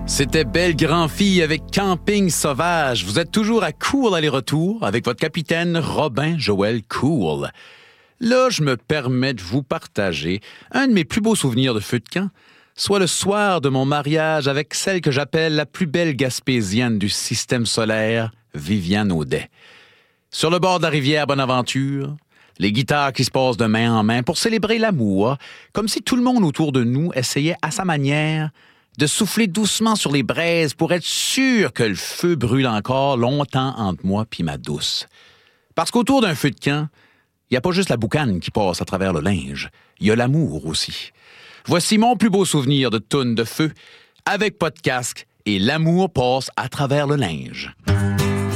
C'était Belle Grand-Fille avec Camping Sauvage. Vous êtes toujours à Cool aller-retour avec votre capitaine Robin Joël Cool. Là, je me permets de vous partager un de mes plus beaux souvenirs de feu de camp, soit le soir de mon mariage avec celle que j'appelle la plus belle Gaspésienne du système solaire, Viviane Audet. Sur le bord de la rivière Bonaventure, les guitares qui se passent de main en main pour célébrer l'amour, comme si tout le monde autour de nous essayait à sa manière de souffler doucement sur les braises pour être sûr que le feu brûle encore longtemps entre moi puis ma douce. Parce qu'autour d'un feu de camp, il n'y a pas juste la boucane qui passe à travers le linge, il y a l'amour aussi. Voici mon plus beau souvenir de toune de feu, avec pas de casque, et l'amour passe à travers le linge.